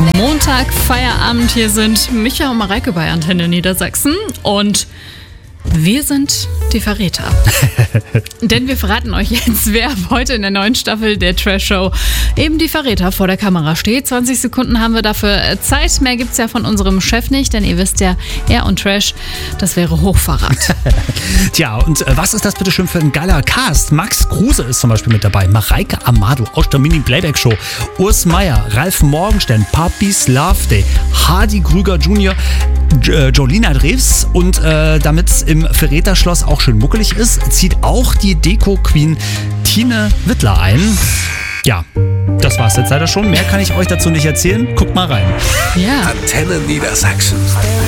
Montag, Feierabend. Hier sind Micha und Mareike bei Antenne Niedersachsen und wir sind die Verräter. Denn wir verraten euch jetzt, wer heute in der neuen Staffel der Trash-Show eben die Verräter vor der Kamera steht. 20 Sekunden haben wir dafür Zeit. Mehr gibt's ja von unserem Chef nicht, denn ihr wisst ja, er und Trash, das wäre Hochverrat. Tja, und was ist das bitte schön für ein geiler Cast? Max Kruse ist zum Beispiel mit dabei, Mareike Amado aus der Mini-Playback-Show, Urs Meier, Ralf Morgenstern, Puppies Love Day, Hardy Krüger Jr., Jolina Drews und damit es im Verräterschloss auch schön muckelig ist, zieht auch die Deko-Queen Tine Wittler ein. Ja, das war's jetzt leider schon. Mehr kann ich euch dazu nicht erzählen. Guckt mal rein. Ja. Antenne Niedersachsen.